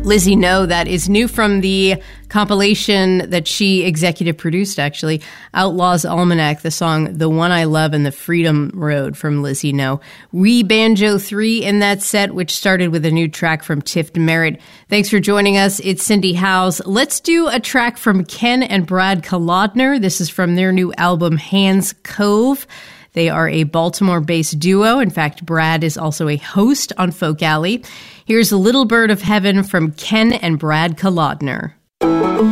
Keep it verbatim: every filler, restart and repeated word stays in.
Lizzie No, that is new from the compilation that she executive produced, actually, Outlaws Almanac, the song The One I Love and the Freedom Road from Lizzie No. We Banjo three in that set, which started with a new track from Tiff Merritt. Thanks for joining us. It's Cindy Howes. Let's do a track from Ken and Brad Kolodner. This is from their new album, Hands Cove. They are a Baltimore-based duo. In fact, Brad is also a host on Folk Alley. Here's Little Bird of Heaven from Ken and Brad Kolodner.